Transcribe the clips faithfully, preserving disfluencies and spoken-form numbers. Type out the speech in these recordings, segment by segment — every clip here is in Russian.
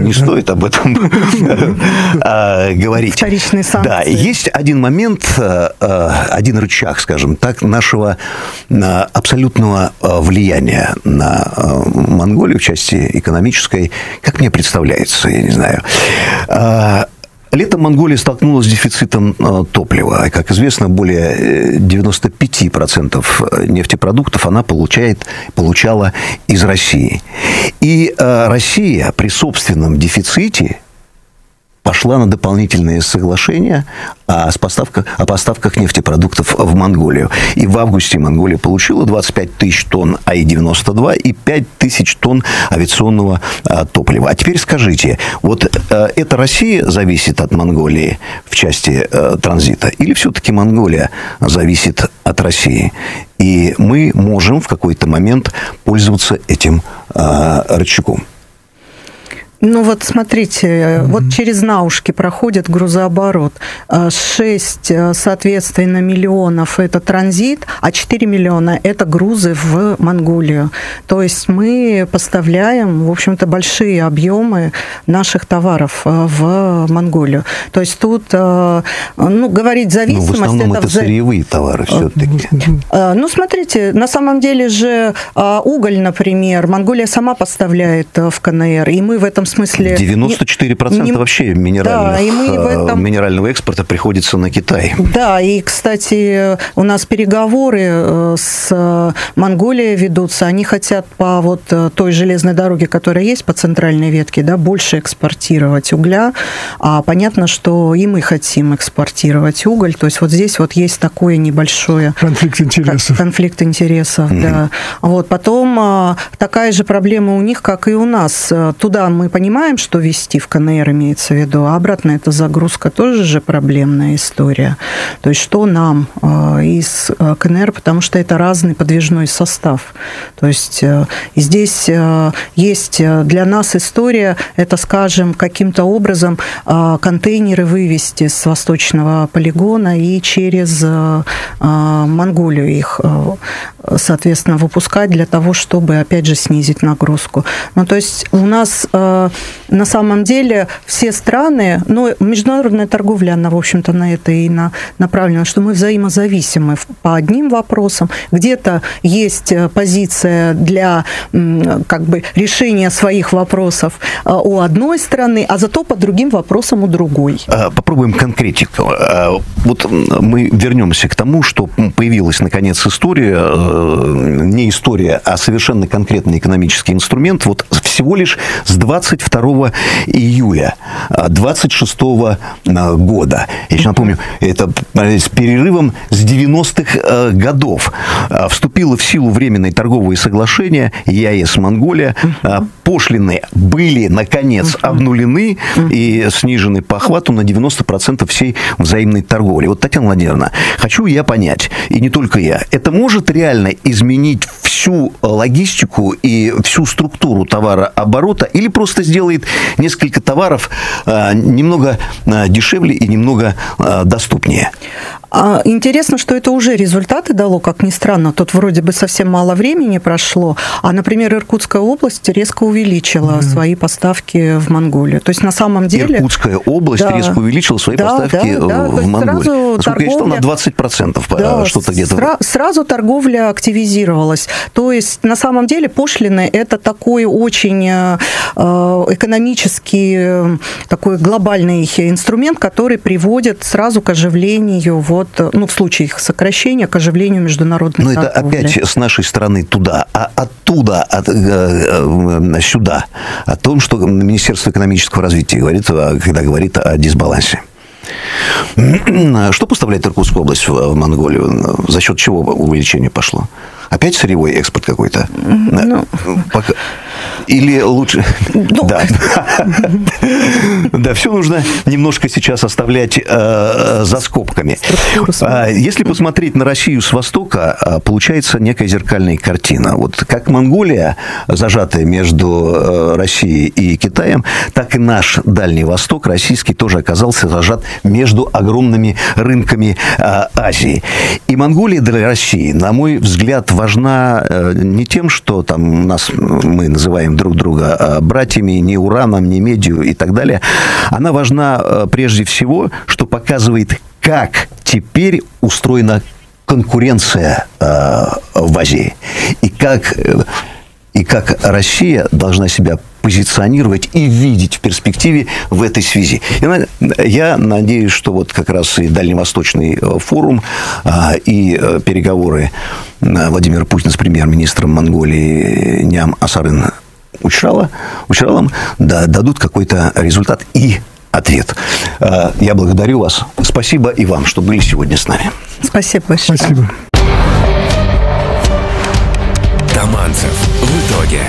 не стоит об этом говорить. Вторичные санкции. Да, есть один момент, один рычаг, скажем так, нашего абсолютного влияния на Монголию в части экономической, как мне представляется, я не знаю. Летом Монголия столкнулась с дефицитом топлива. Как известно, более девяносто пять процентов нефтепродуктов она получает, получала из России. И Россия при собственном дефиците пошла на дополнительные соглашения о поставках, о поставках нефтепродуктов в Монголию. И в августе Монголия получила двадцать пять тысяч тонн А И девяносто два и пять тысяч тонн авиационного а, топлива. А теперь скажите, вот а, это Россия зависит от Монголии в части а, транзита, или все-таки Монголия зависит от России? И мы можем в какой-то момент пользоваться этим а, рычагом. Ну вот смотрите, mm-hmm. вот через Наушки проходит грузооборот. шесть, соответственно, миллионов – это транзит, а четыре миллиона – это грузы в Монголию. То есть мы поставляем, в общем-то, большие объемы наших товаров в Монголию. То есть тут, ну, говорить зависимость… Но в основном это, это сырьевые товары все-таки. Ну, смотрите, на самом деле же уголь, например, Монголия сама поставляет в ка эн эр, и мы в этом смысле… девяносто четыре процента не, вообще минеральных, да, и мы в этом, минерального экспорта приходится на Китай. Да, и, кстати, у нас переговоры с Монголией ведутся. Они хотят по вот той железной дороге, которая есть по центральной ветке, да, больше экспортировать угля. А понятно, что и мы хотим экспортировать уголь. То есть вот здесь вот есть такое небольшое… Конфликт интересов. Конфликт интересов, mm-hmm. да. Вот, потом такая же проблема у них, как и у нас. Туда мы понимаем, что везти в ка эн эр имеется в виду, а обратно эта загрузка тоже же проблемная история. То есть что нам из ка эн эр, потому что это разный подвижной состав. То есть и здесь есть для нас история, это, скажем, каким-то образом контейнеры вывести с восточного полигона и через Монголию их, соответственно, выпускать для того, чтобы, опять же, снизить нагрузку. Ну, то есть у нас на самом деле все страны, ну, международная торговля, она, в общем-то, на это и на, направлена, что мы взаимозависимы по одним вопросам. Где-то есть позиция для как бы решения своих вопросов у одной страны, а зато по другим вопросам у другой. Попробуем конкретику. Вот мы вернемся к тому, что появилась, наконец, история, не история, а совершенно конкретный экономический инструмент. Вот всего лишь с двадцать второго июля двадцать шестого года. Я еще напомню, это с перерывом с девяностых годов вступило в силу временное торговое соглашение е а эс Монголия. Пошлины были, наконец, обнулены и снижены по охвату на девяносто процентов всей взаимной торговли. Вот, Татьяна Владимировна, хочу я понять, и не только я, это может реально изменить всю логистику и всю структуру товарооборота, или просто сделает несколько товаров немного дешевле и немного доступнее? Интересно, что это уже результаты дало, как ни странно. Тут вроде бы совсем мало времени прошло, а, например, Иркутская область резко увеличила mm-hmm. свои поставки в Монголию. То есть, на самом деле… Иркутская область да, резко увеличила свои да, поставки да, да, в Монголию. Насколько торговля, я читал, на двадцать процентов да, что-то где-то… Сра- сразу торговля активизировалась. То есть, на самом деле, пошлины – это такой очень экономический, такой глобальный инструмент, который приводит сразу к оживлению вот, ну, в случае их сокращения, к оживлению международной Но торговли. Но это опять с нашей стороны туда, а оттуда от, э, сюда. О том, что Министерство экономического развития говорит, когда говорит о дисбалансе. Что поставляет Иркутская область в Монголию? За счет чего увеличение пошло? Опять сырьевой экспорт какой-то? Ну, Пока... Или лучше... Ну... Да. Да, все нужно немножко сейчас оставлять э, за скобками. Если посмотреть на Россию с востока, получается некая зеркальная картина. Вот как Монголия, зажатая между Россией и Китаем, так и наш Дальний Восток, российский, тоже оказался зажат между огромными рынками э, Азии. И Монголия для России, на мой взгляд, важна не тем, что там нас мы называем называем друг друга братьями, ни ураном, ни медью и так далее, она важна прежде всего, что показывает, как теперь устроена конкуренция в Азии, и как, и как Россия должна себя позиционировать и видеть в перспективе в этой связи. Я надеюсь, что вот как раз и Дальневосточный форум, и переговоры Владимира Путина с премьер-министром Монголии Ням Асарын Учрала, Учралом дадут какой-то результат и ответ. Я благодарю вас. Спасибо и вам, что были сегодня с нами. Спасибо большое. Спасибо. Таманцев в итоге.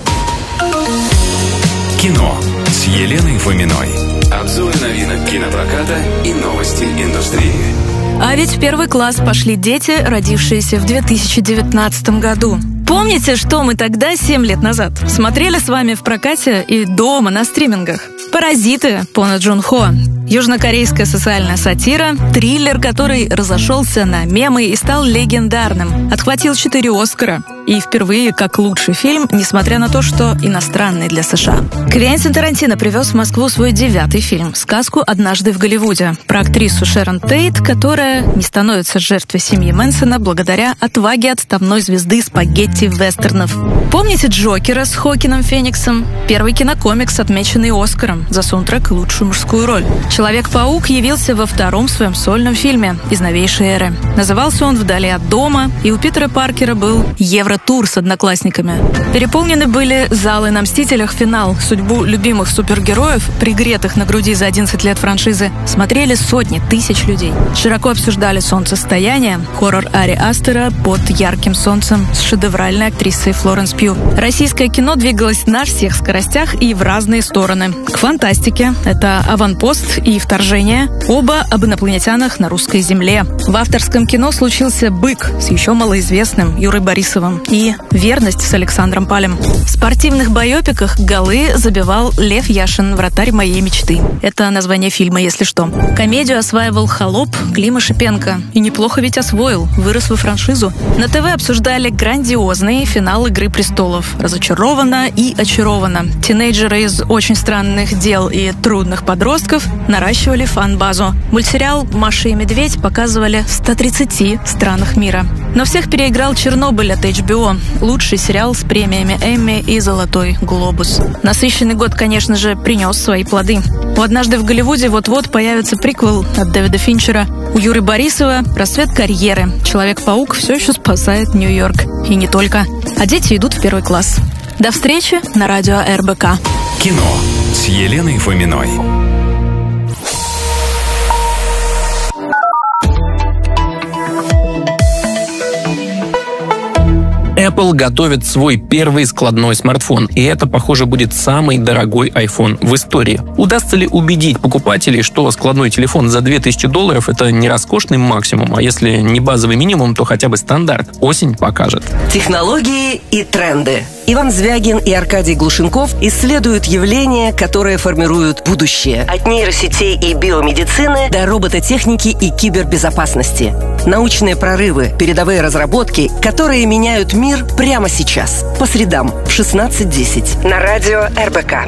Кино с Еленой Фоминой. Обзоры новинок кинопроката и новости индустрии. А ведь в первый класс пошли дети, родившиеся в две тысячи девятнадцатом году. Помните, что мы тогда, семь лет назад, смотрели с вами в прокате и дома на стримингах? «Паразиты» Пона Джун Хо. Южнокорейская социальная сатира, триллер, который разошелся на мемы и стал легендарным. Отхватил четыре Оскара. И впервые как лучший фильм, несмотря на то, что иностранный для США. Квентин Тарантино привез в Москву свой девятый фильм «Сказку «Однажды в Голливуде» про актрису Шерон Тейт, которая не становится жертвой семьи Мэнсона благодаря отваге отставной звезды спагетти-вестернов. Помните «Джокера» с Хоакином Фениксом? Первый кинокомикс, отмеченный Оскаром за саундтрек и лучшую мужскую роль. «Человек-паук» явился во втором своем сольном фильме из новейшей эры. Назывался он «Вдали от дома», и у Питера Паркера был Евротур с одноклассниками. Переполнены были залы на «Мстителях». Финал. Судьбу любимых супергероев, пригретых на груди за одиннадцать лет франшизы, смотрели сотни тысяч людей. Широко обсуждали «Солнцестояние», хоррор Ари Астера «Под ярким солнцем» с шедевральной актрисой Флоренс Пью. Российское кино двигалось на всех скоростях и в разные стороны. К фантастике — это «Аванпост» и «Вторжение», оба об инопланетянах на русской земле. В авторском кино случился «Бык» с еще малоизвестным Юрой Борисовым и «Верность» с Александром Палем. В спортивных байопиках голы забивал Лев Яшин, вратарь моей мечты. Это название фильма, если что. Комедию осваивал «Холоп» Клима Шипенко. И неплохо ведь освоил, вырос во франшизу. На ТВ обсуждали грандиозный финал «Игры престолов». Разочарована и очарована. Тинейджеры из «Очень странных дел» и «Трудных подростков» наращивали фан-базу. Мультсериал «Маша и медведь» показывали в ста тридцати странах мира. Но всех переиграл «Чернобыль» от эйч би о. Лучший сериал с премиями Эмми и «Золотой глобус». Насыщенный год, конечно же, принес свои плоды. У «Однажды в Голливуде» вот-вот появится приквел от Дэвида Финчера. У Юры Борисова расцвет карьеры. Человек-паук все еще спасает Нью-Йорк. И не только. А дети идут в первый класс. До встречи на радио эр бэ ка. Кино с Еленой Фоминой. Apple готовит свой первый складной смартфон, и это, похоже, будет самый дорогой iPhone в истории. Удастся ли убедить покупателей, что складной телефон за две тысячи долларов – это не роскошный максимум, а если не базовый минимум, то хотя бы стандарт? Осень покажет. Технологии и тренды. Иван Звягин и Аркадий Глушенков исследуют явления, которые формируют будущее. От нейросетей и биомедицины до робототехники и кибербезопасности. Научные прорывы, передовые разработки, которые меняют мир прямо сейчас. По средам в шестнадцать десять на радио эр бэ ка.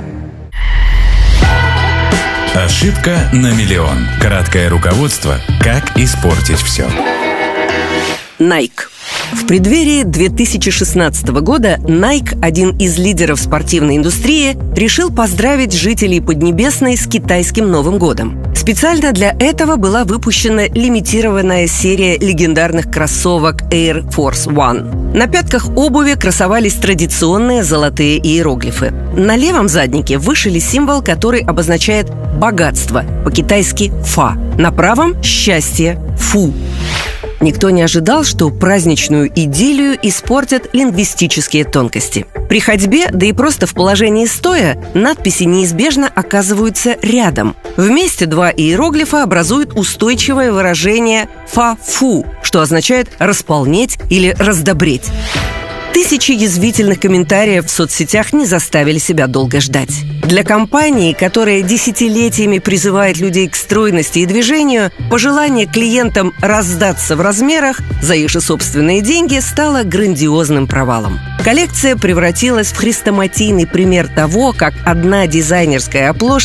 Ошибка на миллион. Краткое руководство «Как испортить все». Nike. В преддверии две тысячи шестнадцатого года Nike, один из лидеров спортивной индустрии, решил поздравить жителей Поднебесной с китайским Новым годом. Специально для этого была выпущена лимитированная серия легендарных кроссовок Air Force One. На пятках обуви красовались традиционные золотые иероглифы. На левом заднике вышили символ, который обозначает богатство, по-китайски «фа». На правом – счастье – «фу». Никто не ожидал, что праздничную идиллию испортят лингвистические тонкости. При ходьбе, да и просто в положении стоя, надписи неизбежно оказываются рядом. Вместе два иероглифа образуют устойчивое выражение «фа-фу», что означает «располнеть» или «раздобреть». Тысячи язвительных комментариев в соцсетях не заставили себя долго ждать. Для компании, которая десятилетиями призывает людей к стройности и движению, пожелание клиентам раздаться в размерах за их же собственные деньги стало грандиозным провалом. Коллекция превратилась в хрестоматийный пример того, как одна дизайнерская оплошность